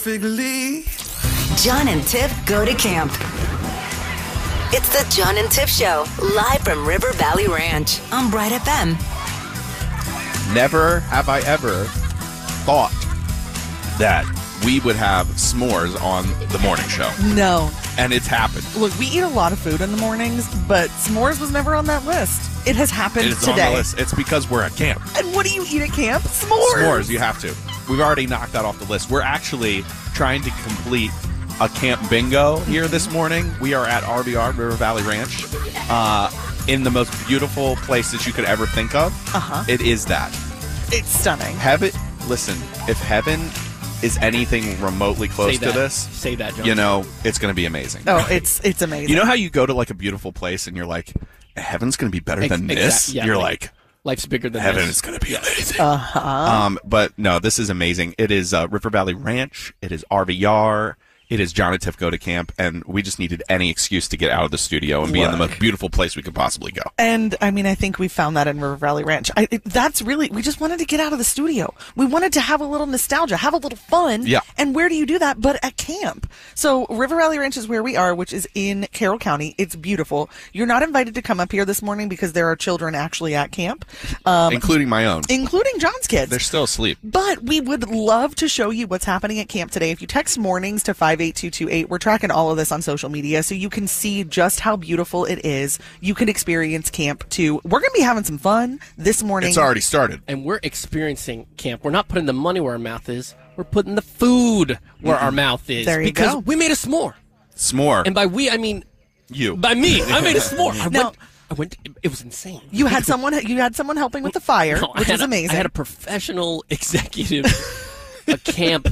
John and Tiff go to camp. It's the John and Tiff Show, live from River Valley Ranch on Bright FM. Never have I ever thought that we would have s'mores on the morning show. No. And it's happened. Look, we eat a lot of food in the mornings, but s'mores was never on that list. It has happened It's today. on the list. It's because we're at camp. And what do you eat at camp? S'mores. S'mores, you have to. We've already knocked that off the list. We're actually trying to complete a camp bingo here this morning. We are at RVR, River Valley Ranch, in the most beautiful place that you could ever think of. It is that. It's stunning. Heaven, listen, if heaven is anything remotely close to this, say that, John. you know, it's going to be amazing. Oh, it's amazing. You know how you go to like a beautiful place and you're like, heaven's going to be better than this? yeah, you're like, life's bigger than heaven this. is going to be amazing. But no, this is amazing. It is River Valley Ranch. It is RVR. It is John and Tiff go to camp, and we just needed any excuse to get out of the studio and be in the most beautiful place we could possibly go. And, I mean, I think we found that in River Valley Ranch. That's really, we just wanted to get out of the studio. We wanted to have a little nostalgia, have a little fun. Yeah. And where do you do that but at camp? So River Valley Ranch is where we are, which is in Carroll County. It's beautiful. You're not invited to come up here this morning because there are children actually at camp. Including my own. Including John's kids. They're still asleep. But we would love to show you what's happening at camp today. If you text mornings to 58228, we're tracking all of this on social media so you can see just how beautiful it is. You can experience camp too. We're going to be having some fun this morning. It's already started. And we're experiencing camp. We're not putting the money where our mouth is. We're putting the food where our mouth is. There you because go. we made a s'more. S'more. And by we, I mean You. by me. I made a s'more. Now- I went. It was insane. You had someone helping with the fire, No, which was amazing. I had a professional executive, a camp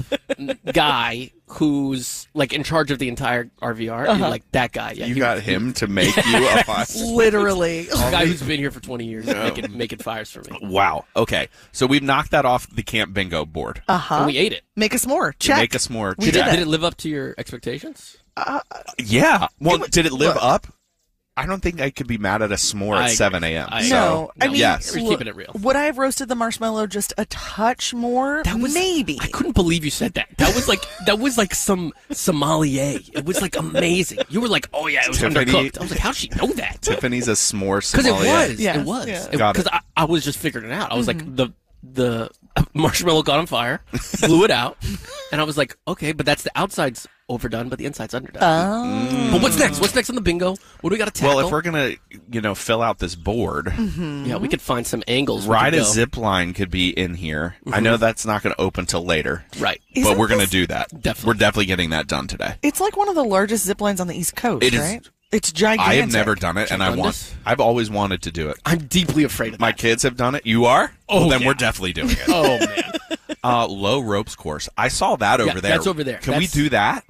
guy who's like in charge of the entire RVR. And, like that guy. Yeah, You he- got him to make you a fire. Literally. a guy who's been here for 20 years making fires for me. Wow. Okay. So we've knocked that off the camp bingo board. And we ate it. Make a s'more. Check. Make a s'more. We Check. did Did it live up to your expectations? Yeah. Well, did it live up? I don't think I could be mad at a s'more I at agree. 7 a.m. No, I mean, yes. We're keeping it real. Would I have roasted the marshmallow just a touch more? Maybe. I couldn't believe you said that. That was like some sommelier. It was like amazing. You were like, oh yeah, it was Tiffany- undercooked. I was like, how does she know that? Tiffany's a s'more Because it sommelier. was. Yes, It was. yeah. Got it. Because I was just figuring it out. I was like, the marshmallow got on fire, blew it out, and I was like, okay, but that's the outside's overdone, but the inside's underdone. But what's next? What's next on the bingo? What do we got to tackle? Well, if we're gonna, fill out this board, yeah, we could find some angles. we ride could a go. zip line could be in here. I know that's not going to open till later, Right. but Isn't we're going to this- do that. Definitely. We're definitely getting that done today. It's like one of the largest zip lines on the East Coast, It is- right? It's gigantic. I have never done it, and Tremendous. I've always wanted to do it. I'm deeply afraid of My that. kids have done it. You are? Oh, Well, then yeah. we're definitely doing it. Oh man. Low ropes course. I saw that over there. that's over there. Can we That's- do that?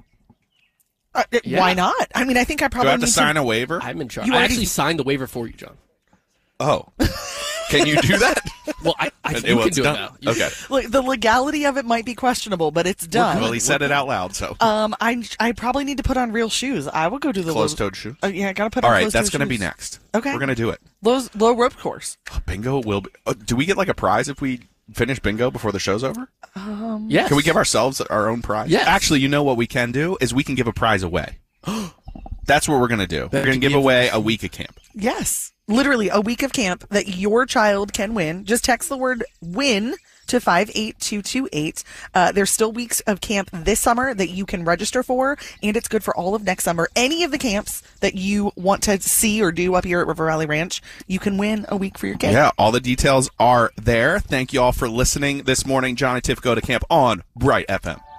Yeah. Why not? I mean, I think I Do probably I have to need sign a waiver? I'm in charge. You I already- actually signed the waiver for you, John. Oh. Can you do that? Well, I It you was can do done. it now. You- Okay. Look, the legality of it might be questionable, but it's done. Well, he said it out loud, so. I probably need to put on real shoes. I will go do the Closed-toed shoe? Yeah, I gotta put All on right, closed-toed that's going to be shoes. next. Okay. We're going to do it. Low rope course. Bingo will be. Do we get like a prize if we finish bingo before the show's over? Yes. Can we give ourselves our own prize? Yes. Actually, you know what we can do is we can give a prize away. That's what we're going to do. We're going to give give- away a week of camp. Yes, literally a week of camp that your child can win. Just text the word "win" to 58228. There's still weeks of camp this summer that you can register for, and it's good for all of next summer. Any of the camps that you want to see or do up here at River Valley Ranch, you can win a week for your camp. Yeah, all the details are there. Thank you all for listening this morning. John and Tiff go to camp on Bright FM.